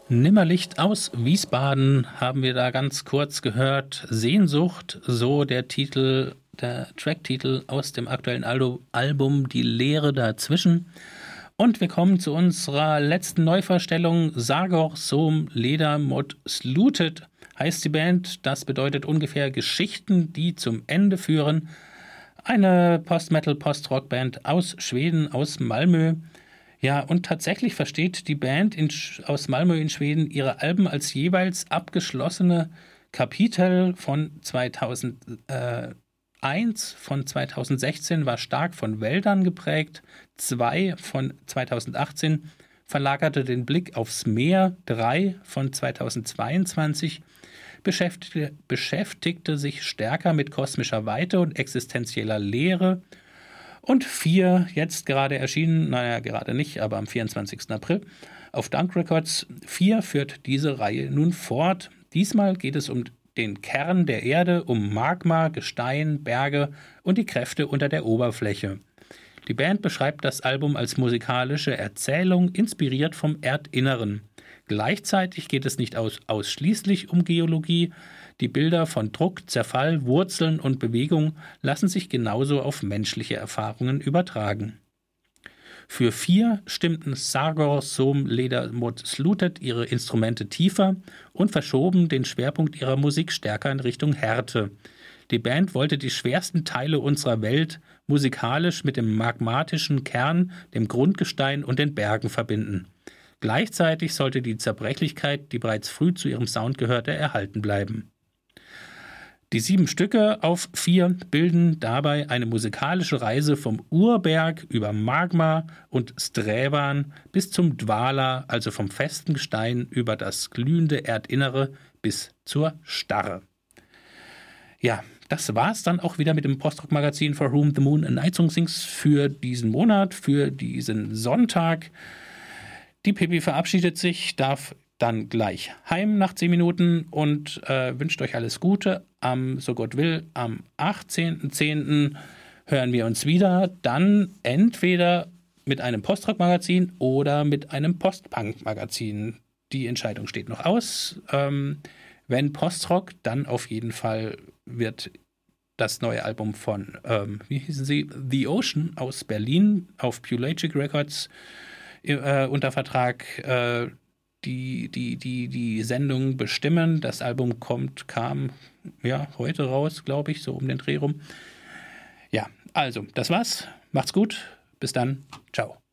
Nimmerlicht aus Wiesbaden haben wir da ganz kurz gehört. Sehnsucht, so der Titel, der Tracktitel aus dem aktuellen Album Die Leere dazwischen. Und wir kommen zu unserer letzten Neuvorstellung. Sargor Som Leder Mod Slutet heißt die Band. Das bedeutet ungefähr Geschichten, die zum Ende führen. Eine Post-Metal, Post-Rock-Band aus Schweden, aus Malmö. Ja, und tatsächlich versteht die Band aus Malmö in Schweden ihre Alben als jeweils abgeschlossene Kapitel. Von 2001, von 2016 war stark von Wäldern geprägt. 2 von 2018 verlagerte den Blick aufs Meer. 3 von 2022 beschäftigte sich stärker mit kosmischer Weite und existenzieller Leere. Und 4, jetzt gerade erschienen, naja, gerade nicht, aber am 24. April auf Dunk Records. 4 führt diese Reihe nun fort. Diesmal geht es um den Kern der Erde, um Magma, Gestein, Berge und die Kräfte unter der Oberfläche. Die Band beschreibt das Album als musikalische Erzählung, inspiriert vom Erdinneren. Gleichzeitig geht es nicht ausschließlich um Geologie. Die Bilder von Druck, Zerfall, Wurzeln und Bewegung lassen sich genauso auf menschliche Erfahrungen übertragen. Für 4 stimmten Sargor Som Leder Mod Slutet ihre Instrumente tiefer und verschoben den Schwerpunkt ihrer Musik stärker in Richtung Härte. Die Band wollte die schwersten Teile unserer Welt musikalisch mit dem magmatischen Kern, dem Grundgestein und den Bergen verbinden. Gleichzeitig sollte die Zerbrechlichkeit, die bereits früh zu ihrem Sound gehörte, erhalten bleiben. Die 7 Stücke auf 4 bilden dabei eine musikalische Reise vom Urberg über Magma und Strävan bis zum Dvala, also vom festen Gestein über das glühende Erdinnere bis zur Starre. Ja, das war's dann auch wieder mit dem Postrock-Magazin For Whom the Moon and Night Song Sings für diesen Monat, für diesen Sonntag. Die Pippi verabschiedet sich, darf dann gleich heim nach 10 Minuten und wünscht euch alles Gute. So Gott will, am 18.10. hören wir uns wieder. Dann entweder mit einem Postrock-Magazin oder mit einem Post-Punk-Magazin. Die Entscheidung steht noch aus. Wenn Postrock, dann auf jeden Fall wird das neue Album von, wie hießen sie? The Ocean aus Berlin auf Pulagic Records unter Vertrag die Sendung bestimmen. Das Album kam ja heute raus, glaube ich, so um den Dreh rum. Ja, also, das war's. Macht's gut. Bis dann. Ciao.